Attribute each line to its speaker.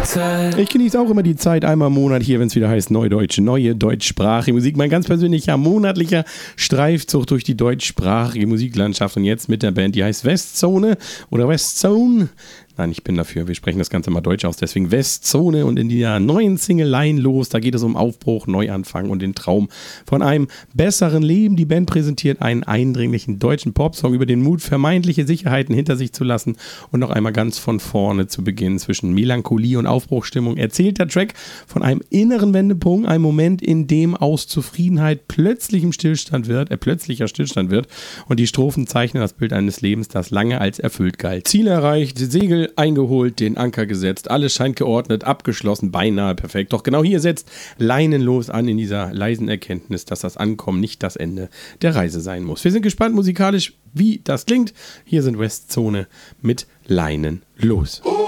Speaker 1: Ich genieße auch immer die Zeit einmal im Monat hier, wenn es wieder heißt Neudeutsch, neue deutschsprachige Musik. Mein ganz persönlicher monatlicher Streifzug durch die deutschsprachige Musiklandschaft und jetzt mit der Band, die heißt Westzone oder Westzone. Nein, ich bin dafür, wir sprechen das Ganze mal deutsch aus, deswegen Westzone und in dieser neuen Single Line los, da geht es um Aufbruch, Neuanfang und den Traum von einem besseren Leben. Die Band präsentiert einen eindringlichen deutschen Popsong über den Mut, vermeintliche Sicherheiten hinter sich zu lassen und noch einmal ganz von vorne zu beginnen. Zwischen Melancholie und Aufbruchsstimmung erzählt der Track von einem inneren Wendepunkt, einem Moment, in dem aus Zufriedenheit plötzlicher Stillstand wird und die Strophen zeichnen das Bild eines Lebens, das lange als erfüllt galt. Ziel erreicht, Segel eingeholt, den Anker gesetzt, alles scheint geordnet, abgeschlossen, beinahe perfekt. Doch genau hier setzt leinenlos an in dieser leisen Erkenntnis, dass das Ankommen nicht das Ende der Reise sein muss. Wir sind gespannt musikalisch, wie das klingt. Hier sind Westzone mit Leinenlos.